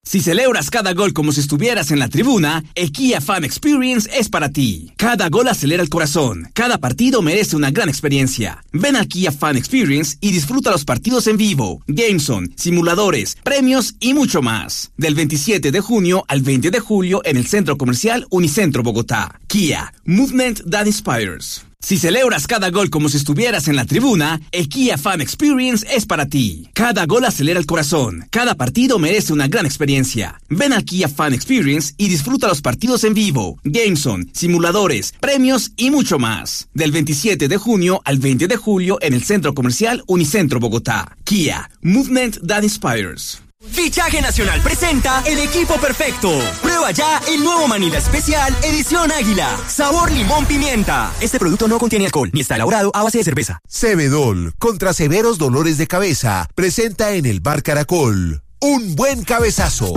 Si celebras cada gol como si estuvieras en la tribuna, el Kia Fan Experience es para ti. Cada gol acelera el corazón. Cada partido merece una gran experiencia. Ven al Kia Fan Experience y disfruta los partidos en vivo, GameZone, simuladores, premios y mucho más. Del 27 de junio al 20 de julio en el Centro Comercial Unicentro Bogotá. Kia, Movement that Inspires. Si celebras cada gol como si estuvieras en la tribuna, el Kia Fan Experience es para ti. Cada gol acelera el corazón. Cada partido merece una gran experiencia. Ven al Kia Fan Experience y disfruta los partidos en vivo, GameZone, simuladores, premios y mucho más. Del 27 de junio al 20 de julio en el Centro Comercial Unicentro Bogotá. Kia, Movement that Inspires. Fichaje Nacional presenta el equipo perfecto. Prueba ya el nuevo Manila Especial Edición Águila. Sabor limón pimienta. Este producto no contiene alcohol ni está elaborado a base de cerveza. Cebedol, contra severos dolores de cabeza, presenta en el Bar Caracol un buen cabezazo.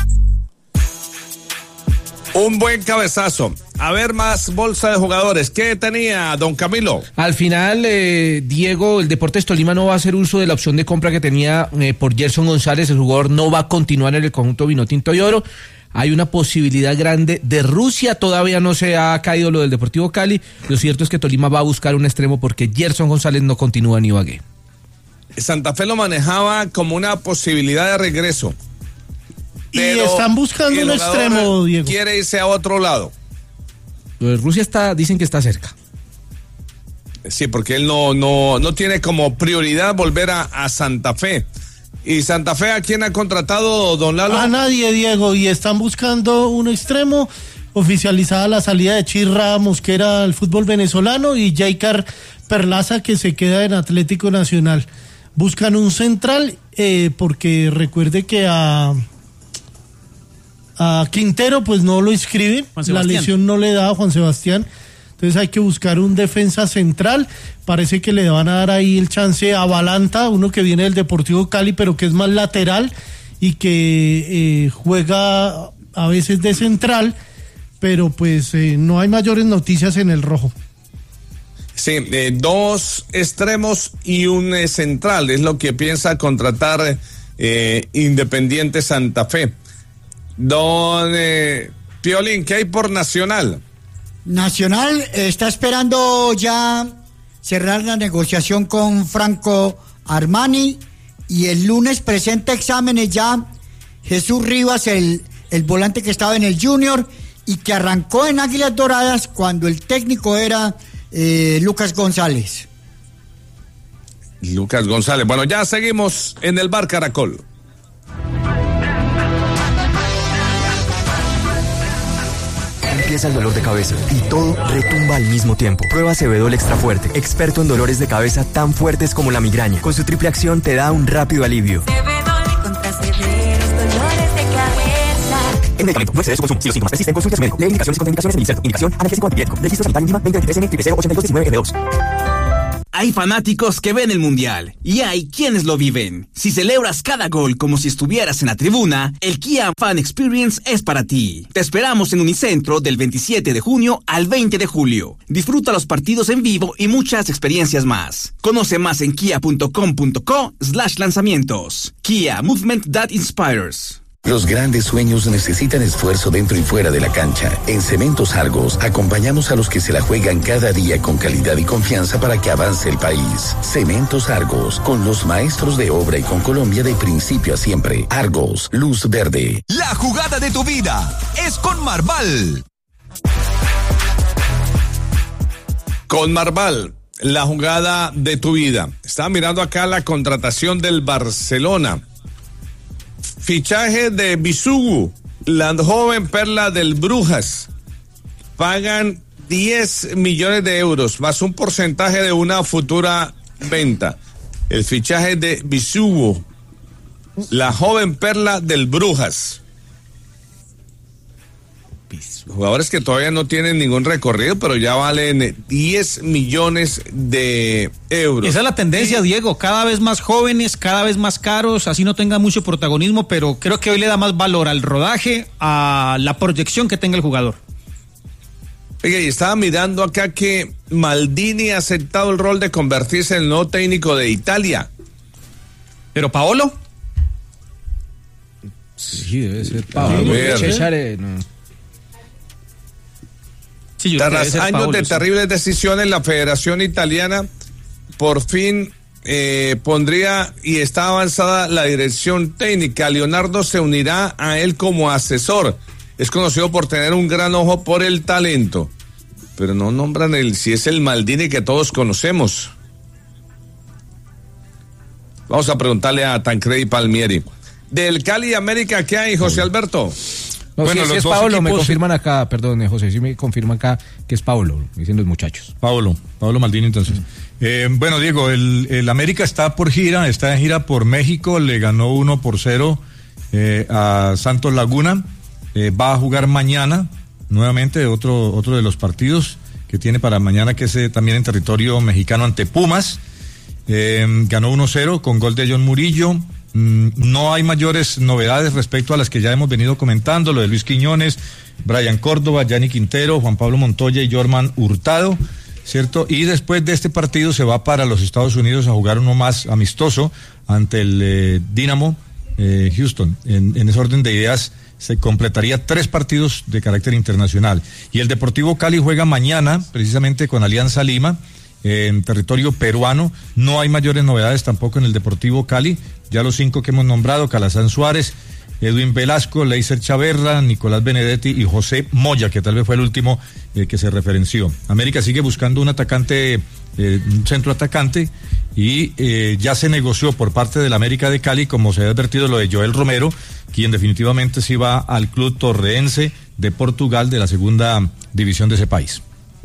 Un buen cabezazo. A ver, más bolsa de jugadores. ¿Qué tenía don Camilo? Al final, Diego, el Deportes Tolima no va a hacer uso de la opción de compra que tenía por Gerson González. El jugador no va a continuar en el conjunto Vinotinto y Oro. Hay una posibilidad grande de Rusia. Todavía no se ha caído lo del Deportivo Cali. Lo cierto es que Tolima va a buscar un extremo porque Gerson González no continúa en Ibagué. Santa Fe lo manejaba como una posibilidad de regreso. Y están buscando un extremo, Diego. Quiere irse a otro lado. Lo de Rusia dicen que está cerca. Sí, porque él no tiene como prioridad volver a Santa Fe. ¿Y Santa Fe a quién ha contratado, don Lalo? A nadie, Diego, y están buscando un extremo. Oficializada la salida de Chirra Mosquera al fútbol venezolano y Jaicar Perlaza, que se queda en Atlético Nacional. Buscan un central porque recuerde que a Quintero pues no lo inscribe, la lesión no le da a Juan Sebastián, entonces hay que buscar un defensa central. Parece que le van a dar ahí el chance a Balanta, uno que viene del Deportivo Cali pero que es más lateral y que juega a veces de central, pero pues no hay mayores noticias en el rojo. Sí, 2 extremos y un central es lo que piensa contratar Independiente Santa Fe. Don Piolín, ¿qué hay por Nacional? Nacional está esperando ya cerrar la negociación con Franco Armani y el lunes presenta exámenes ya Jesús Rivas, el volante que estaba en el Junior y que arrancó en Águilas Doradas cuando el técnico era Lucas González. Lucas González. Bueno, ya seguimos en el Bar Caracol. Empieza el dolor de cabeza y todo retumba al mismo tiempo. Prueba Cebedol Extra Fuerte, experto en dolores de cabeza tan fuertes como la migraña. Con su triple acción te da un rápido alivio. Cebedol contra severos dolores de cabeza. El medicamento no excede su consumo. Si los síntomas persisten, consulte a su médico. Lee indicaciones y contraindicaciones en el inserto. Indicación analgésico antipirético. Registro sanitario íntima 2023-N-08219-M2. Hay fanáticos que ven el Mundial y hay quienes lo viven. Si celebras cada gol como si estuvieras en la tribuna, el Kia Fan Experience es para ti. Te esperamos en Unicentro del 27 de junio al 20 de julio. Disfruta los partidos en vivo y muchas experiencias más. Conoce más en kia.com.co/lanzamientos. Kia, Movement that Inspires. Los grandes sueños necesitan esfuerzo dentro y fuera de la cancha. En Cementos Argos acompañamos a los que se la juegan cada día con calidad y confianza para que avance el país. Cementos Argos, con los maestros de obra y con Colombia de principio a siempre. Argos, luz verde. La jugada de tu vida es con Marval. Con Marval, la jugada de tu vida. Estaba mirando acá la contratación del Barcelona. Fichaje de Bisugu, la joven perla del Brujas. Pagan 10 millones de euros, más un porcentaje de una futura venta. El fichaje de Bisugu, la joven perla del Brujas. Jugadores que todavía no tienen ningún recorrido, pero ya valen 10 millones de euros. Esa es la tendencia, Diego, cada vez más jóvenes, cada vez más caros, así no tengan mucho protagonismo, pero creo que hoy le da más valor al rodaje, a la proyección que tenga el jugador. Oiga, y estaba mirando acá que Maldini ha aceptado el rol de convertirse en el nuevo técnico de Italia. ¿Pero Paolo? Sí, debe ser Paolo. César, no. Sí, tras años Paolo, de terribles decisiones, la Federación Italiana por fin pondría y está avanzada la dirección técnica. Leonardo se unirá a él como asesor. Es conocido por tener un gran ojo por el talento, pero no nombran si es el Maldini que todos conocemos. Vamos a preguntarle a Tancredi Palmieri. Del Cali América, ¿qué hay, José Alberto? No, bueno, si es Paolo, me confirman acá, perdón, José, sí me confirman acá que es Paolo, dicen los muchachos. Paolo Maldini, entonces. Bueno, Diego, el América está en gira por México, le ganó 1-0 a Santos Laguna, va a jugar mañana, nuevamente, otro de los partidos que tiene para mañana, que es también en territorio mexicano ante Pumas, ganó 1-0 con gol de John Murillo. No hay mayores novedades respecto a las que ya hemos venido comentando, lo de Luis Quiñones, Brian Córdoba, Gianni Quintero, Juan Pablo Montoya y Jorman Hurtado, ¿cierto? Y después de este partido se va para los Estados Unidos a jugar uno más amistoso ante el Dynamo Houston. En ese orden de ideas se completaría 3 partidos de carácter internacional. Y el Deportivo Cali juega mañana, precisamente con Alianza Lima, en territorio peruano. No hay mayores novedades tampoco en el Deportivo Cali. Ya los 5 que hemos nombrado: Calazán Suárez, Edwin Velasco, Leiser Chaverra, Nicolás Benedetti y José Moya, que tal vez fue el último que se referenció. América sigue buscando un atacante, un centro atacante, y ya se negoció por parte del América de Cali, como se ha advertido, lo de Joel Romero, quien definitivamente sí va al club torreense de Portugal, de la segunda división de ese país.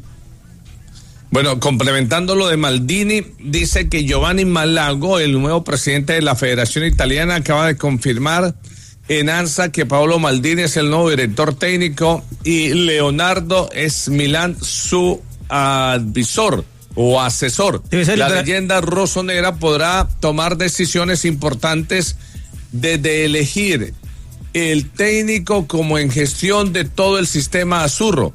Bueno, complementando lo de Maldini, dice que Giovanni Malago, el nuevo presidente de la Federación Italiana, acaba de confirmar en ANSA que Paolo Maldini es el nuevo director técnico y Leonardo es Milán su advisor o asesor. La leyenda rosonera podrá tomar decisiones importantes desde elegir el técnico como en gestión de todo el sistema azurro.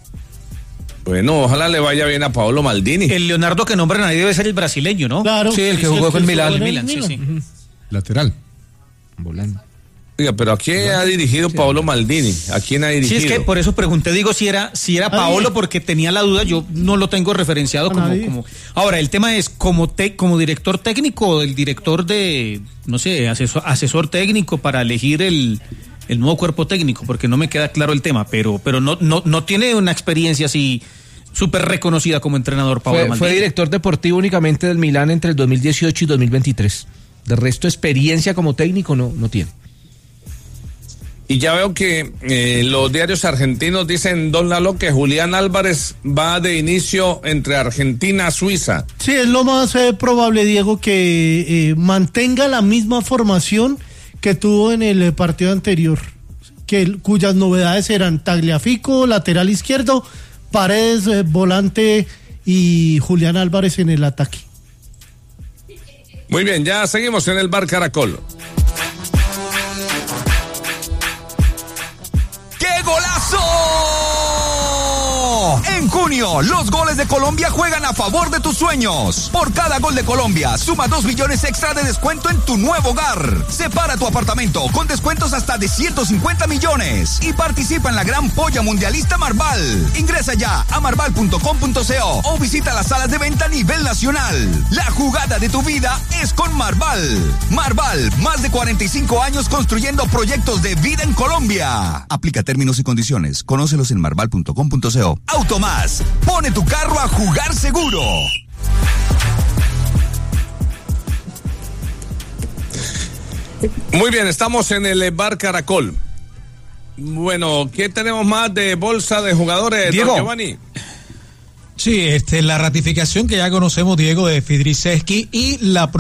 Bueno, ojalá le vaya bien a Paolo Maldini. El Leonardo que nombran ahí debe ser el brasileño, ¿no? Claro. Sí, el que jugó con Milán. Sí. Lateral. Volando. Oiga, pero ¿a quién ha dirigido Paolo Maldini? ¿A quién ha dirigido? Sí, es que por eso pregunté, digo, si era Paolo, porque tenía la duda, yo no lo tengo referenciado como. Ahora, el tema es como director técnico, el director de, no sé, asesor técnico para elegir el nuevo cuerpo técnico, porque no me queda claro el tema, pero no tiene una experiencia así súper reconocida como entrenador, Paolo Maldini. Fue director deportivo únicamente del Milán entre el 2018 y 2023. De resto, experiencia como técnico no tiene. Y ya veo que los diarios argentinos dicen, don Lalo, que Julián Álvarez va de inicio entre Argentina y Suiza. Sí, es lo más probable, Diego, que mantenga la misma formación que tuvo en el partido anterior, cuyas novedades eran Tagliafico, lateral izquierdo, Paredes, volante, y Julián Álvarez en el ataque. Muy bien, ya seguimos en el Bar Caracol. En junio, los goles de Colombia juegan a favor de tus sueños. Por cada gol de Colombia, suma 2 millones extra de descuento en tu nuevo hogar. Separa tu apartamento con descuentos hasta de 150 millones. Y participa en la gran polla mundialista Marval. Ingresa ya a marval.com.co o visita las salas de venta a nivel nacional. La jugada de tu vida es con Marval. Marval, más de 45 años construyendo proyectos de vida en Colombia. Aplica términos y condiciones. Conócelos en marval.com.co. Automás, pone tu carro a jugar seguro. Muy bien, estamos en el Bar Caracol. Bueno, ¿qué tenemos más de bolsa de jugadores, Diego? Don Giovanni? Sí, la ratificación que ya conocemos, Diego, de Fidriseski, y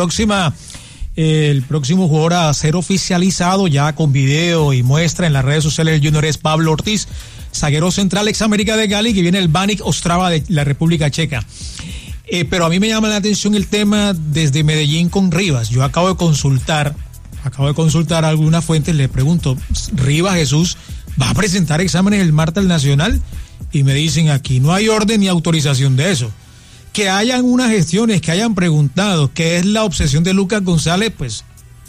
el próximo jugador a ser oficializado ya con video y muestra en las redes sociales del Junior es Pablo Ortiz, zaguero central ex América de Cali, que viene el Baník Ostrava de la República Checa. Pero a mí me llama la atención el tema desde Medellín con Rivas. Yo acabo de consultar a algunas fuentes, le pregunto, ¿Rivas Jesús va a presentar exámenes el martes al Nacional? Y me dicen, aquí no hay orden ni autorización de eso. Que hayan unas gestiones, que hayan preguntado qué es la obsesión de Lucas González, pues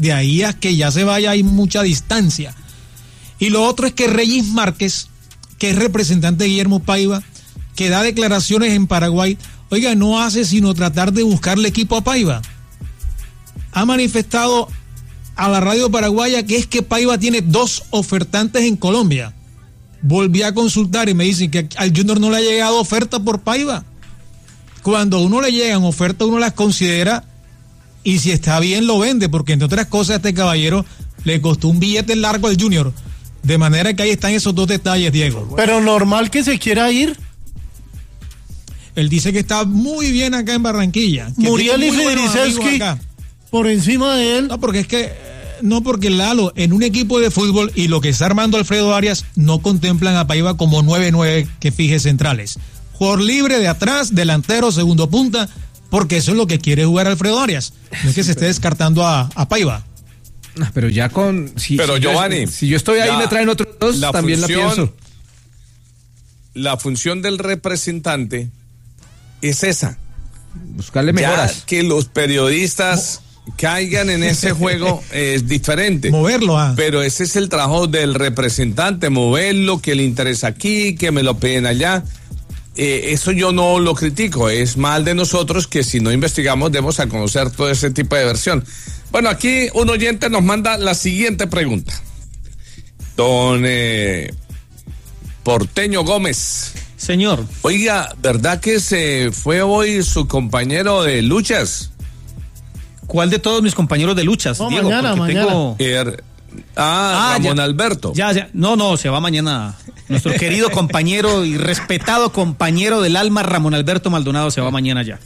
De ahí a que ya se vaya hay mucha distancia. Y lo otro es que Reyes Márquez, que es representante de Guillermo Paiva, que da declaraciones en Paraguay, oiga, no hace sino tratar de buscarle equipo a Paiva. Ha manifestado a la radio paraguaya que es que Paiva tiene 2 ofertantes en Colombia. Volví a consultar y me dicen que al Junior no le ha llegado oferta por Paiva. Cuando a uno le llegan ofertas, uno las considera y si está bien lo vende, porque entre otras cosas a este caballero le costó un billete largo al Junior. De manera que ahí están esos 2 detalles, Diego. Pero normal que se quiera ir. Él dice que está muy bien acá en Barranquilla. Muriel y Federicevski por encima de él. No, porque es que porque Lalo, en un equipo de fútbol y lo que está armando Alfredo Arias, no contemplan a Paiva como 9-9 que fije centrales. Jugador libre de atrás, delantero, segundo punta, porque eso es lo que quiere jugar Alfredo Arias. No es que se esté descartando a Paiva. Pero ya pero Giovanni, si yo estoy ahí y me traen otros 2, también la pienso. La función del representante es esa. Buscarle mejoras. Ya que los periodistas caigan en ese juego es diferente. Moverlo. Pero ese es el trabajo del representante, moverlo, que le interesa aquí, que me lo piden allá. Eso yo no lo critico, es mal de nosotros que si no investigamos demos a conocer todo ese tipo de versión. Bueno, aquí un oyente nos manda la siguiente pregunta. Don Porteño Gómez. Señor. Oiga, ¿verdad que se fue hoy su compañero de luchas? ¿Cuál de todos mis compañeros de luchas? No, Diego, mañana. Ramón ya, Alberto. Ya. No, se va mañana. Nuestro querido compañero y respetado compañero del alma, Ramón Alberto Maldonado, se va mañana ya.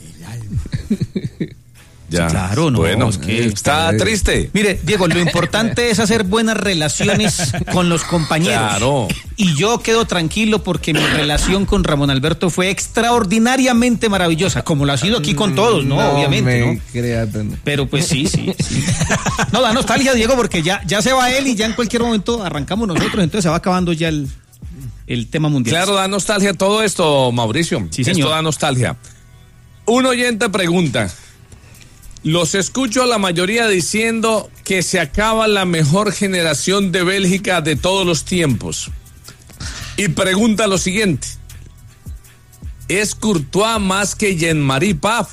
Ya. Sí, claro, no. Bueno, es que está triste. Mire, Diego, lo importante es hacer buenas relaciones con los compañeros. Claro. Y yo quedo tranquilo porque mi relación con Ramón Alberto fue extraordinariamente maravillosa, como lo ha sido aquí con todos, ¿no? Obviamente, ¿no? Pero pues sí. No, da nostalgia, Diego, porque ya se va él y ya en cualquier momento arrancamos nosotros, entonces se va acabando ya el tema mundial. Claro, da nostalgia todo esto, Mauricio. Sí, señor. Esto da nostalgia. Un oyente pregunta. Los escucho a la mayoría diciendo que se acaba la mejor generación de Bélgica de todos los tiempos. Y pregunta lo siguiente. ¿Es Courtois más que Jean-Marie Paf?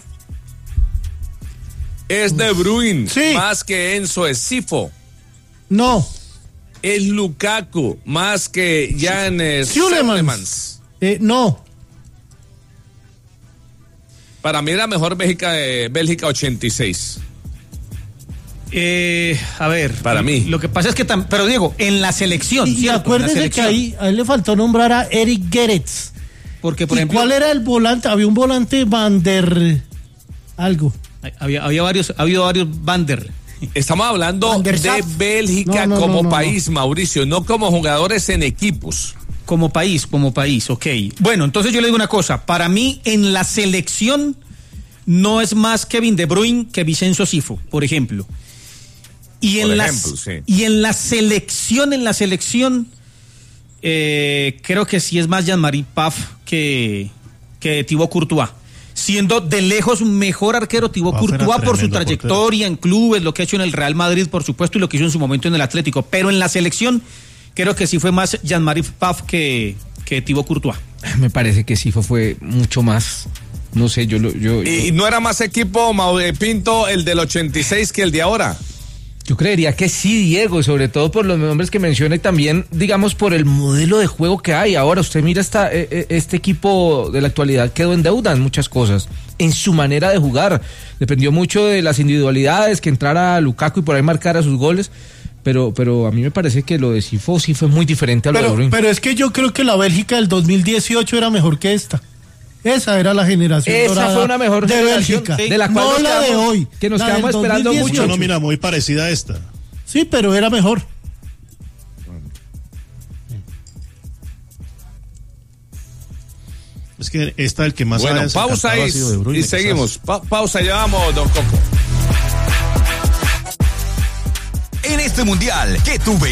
¿Es De Bruyne más que Enzo Scifo? No. ¿Es Lukaku más que Jan Seulemans? No. Para mí era mejor Bélgica 86. A ver. Para mí. Lo que pasa es que, pero Diego, en la selección. Y acuérdese que ahí a él le faltó nombrar a Eric Gerets. Porque, por ejemplo. ¿Cuál era el volante? Había un volante Van der. Algo. Había varios Van der. Estamos hablando de Bélgica como país, Mauricio, no como jugadores en equipos. Como país, ok. Bueno, entonces yo le digo una cosa. Para mí, en la selección, no es más Kevin De Bruyne que Vincenzo Scifo, por ejemplo. Y en la selección, creo que sí es más Jean-Marie Paf que Thibaut Courtois. Siendo de lejos mejor arquero Thibaut Courtois por su trayectoria en clubes, lo que ha hecho en el Real Madrid, por supuesto, y lo que hizo en su momento en el Atlético. Pero en la selección, creo que sí fue más Jean-Marie Paf que Thibaut Courtois. Me parece que Scifo fue mucho más. No sé, ¿Y no era más equipo, Pinto, el del 86 que el de ahora? Yo creería que sí, Diego, sobre todo por los nombres que menciona y también, digamos, por el modelo de juego que hay. Ahora, usted mira este equipo de la actualidad quedó en deuda en muchas cosas, en su manera de jugar. Dependió mucho de las individualidades, que entrara Lukaku y por ahí marcara sus goles. Pero a mí me parece que lo de Scifo sí fue muy diferente a lo de Bruyne. Pero es que yo creo que la Bélgica del 2018 era mejor que esta. Esa era la generación Esa fue una mejor de Bélgica, Bélgica. De la cual no la de hoy. Que nos quedamos esperando 2018. mucho. Una nómina muy parecida a esta. Sí, pero era mejor. Es que esta el que más bueno, pausa y seguimos. Pausa, ya vamos, don Coco. En este mundial, que tu vehículo